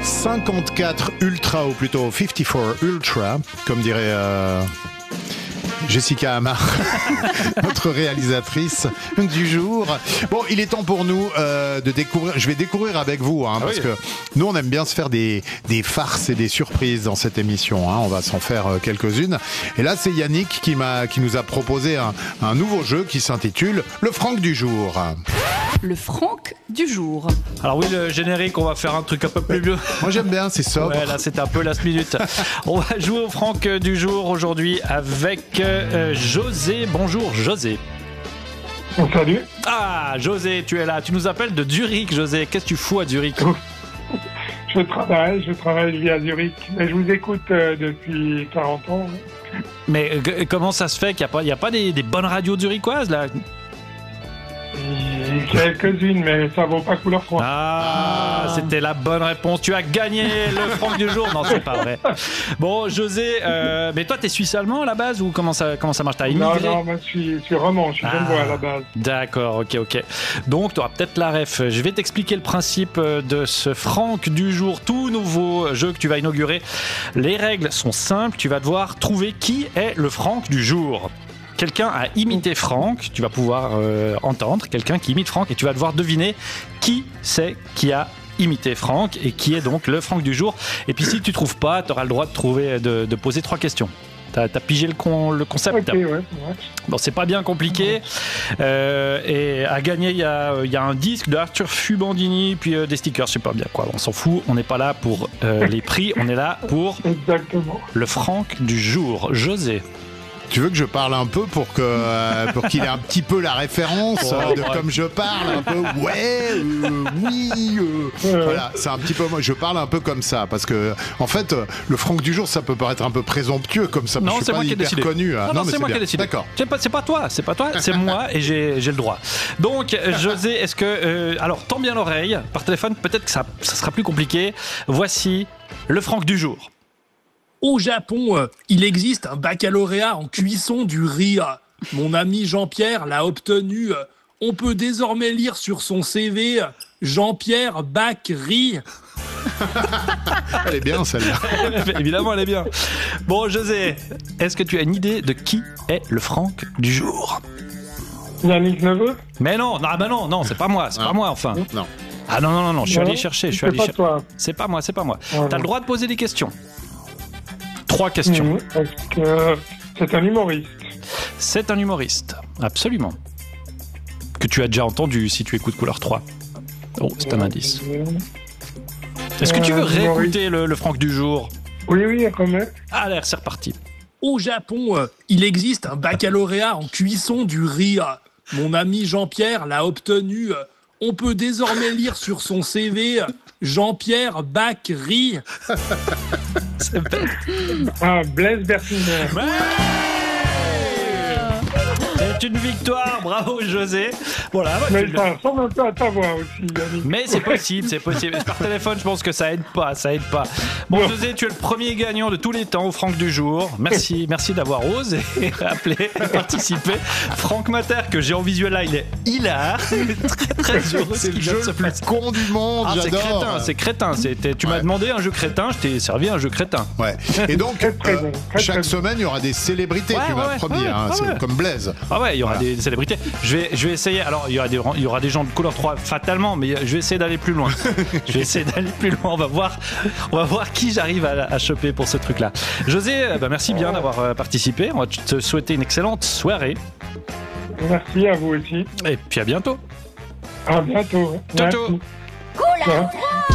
54 Ultra, ou plutôt 54 Ultra, comme dirait Jessica Amar, notre réalisatrice du jour. Bon, il est temps pour nous de découvrir. Je vais découvrir avec vous, parce que nous, on aime bien se faire des farces et des surprises dans cette émission. On va s'en faire quelques-unes. Et là, c'est Yannick qui nous a proposé un nouveau jeu qui s'intitule Le Franck du jour. Le Franck du jour. Alors oui, le générique, on va faire un truc un peu plus vieux. Moi, j'aime bien, c'est sobre. Ouais, là, c'était un peu last minute. On va jouer au Franck du jour aujourd'hui avec José. Bonjour, José. Salut. Ah, José, tu es là. Tu nous appelles de Zurich, José. Qu'est-ce que tu fous à Zurich ? Je travaille via Zurich. Mais je vous écoute depuis 40 ans. Mais comment ça se fait qu'il n'y a pas des bonnes radios zurichoises, là ? Quelques-unes, mais ça vaut pas couleur 3. Ah, c'était la bonne réponse. Tu as gagné le Franck du jour. Non, c'est pas vrai. Bon, José, mais toi, t'es suisse-allemand à la base ou comment ça marche ? T'as immigré ? Non, moi, je suis roman, je suis genevois à la base. D'accord, ok. Donc, tu auras peut-être la ref. Je vais t'expliquer le principe de ce Franck du jour, tout nouveau jeu que tu vas inaugurer. Les règles sont simples. Tu vas devoir trouver qui est le Franck du jour. Quelqu'un a imité Franck, tu vas pouvoir entendre quelqu'un qui imite Franck et tu vas devoir deviner qui c'est qui a imité Franck et qui est donc le Franck du jour. Et puis si tu trouves pas, tu auras le droit de poser 3 questions. T'as pigé le concept. Ok, ouais. Bon, c'est pas bien compliqué. Et à gagner, il y a un disque de Arthur Fubandini, puis des stickers, je sais pas bien quoi. On s'en fout, on n'est pas là pour les prix, on est là pour Exactement. le Franck du jour. José. Tu veux que je parle un peu pour qu'il ait un petit peu la référence comme je parle un peu voilà, c'est un petit peu moi je parle un peu comme ça parce que en fait le Franck du jour ça peut paraître un peu présomptueux comme ça, non, je suis pas hyper connu. Non, c'est moi qui ai décidé. D'accord. C'est pas toi, c'est moi et j'ai le droit. Donc José, est-ce que alors tends bien l'oreille par téléphone, peut-être que ça sera plus compliqué. Voici le Franck du jour. Au Japon, il existe un baccalauréat en cuisson du riz. Mon ami Jean-Pierre l'a obtenu. On peut désormais lire sur son CV Jean-Pierre Bac Riz. Elle est bien celle-là. Évidemment, elle est bien. Bon, José, est-ce que tu as une idée de qui est le Franck du jour ? Yannick Neveu ? Mais non, c'est pas moi, pas moi enfin. Non. Ah non, je suis allé chercher, Toi. C'est pas moi. Ouais, T'as le droit de poser des questions. 3 questions. Est-ce que c'est un humoriste ? C'est un humoriste, absolument. Que tu as déjà entendu si tu écoutes Couleur 3. Oh, c'est un indice. Est-ce que tu veux réécouter le Franck du jour ? Oui, remets. Allez, c'est reparti. Au Japon, il existe un baccalauréat en cuisson du riz. Mon ami Jean-Pierre l'a obtenu. On peut désormais lire sur son CV Jean-Pierre Bac Riz. C'est bête. Blaise Bertiner. Ouais, c'est une victoire, bravo José. Voilà, mais ça ressemble un peu à ta voix aussi, Yannick. Mais c'est possible. Par téléphone, je pense que ça aide pas. Bon, José, tu es le premier gagnant de tous les temps au Franck du jour. Merci d'avoir osé appeler et participer. Franck Mater, que j'ai en visuel là, il est hilar. Très heureux. C'est le jeu le plus con du monde, j'adore. C'est crétin. Tu m'as demandé un jeu crétin, je t'ai servi un jeu crétin. Ouais. Et donc, chaque semaine, il y aura des célébrités, tu m'as promis, c'est comme Blaise. Ah ouais, il y aura des célébrités. Je vais essayer. Alors, il y aura des gens de couleur 3 fatalement, mais je vais essayer d'aller plus loin. On va voir qui j'arrive à choper pour ce truc-là. José, merci bien d'avoir participé. On va te souhaiter une excellente soirée. Merci à vous aussi. Et puis à bientôt. À bientôt. Ciao. Couleur 3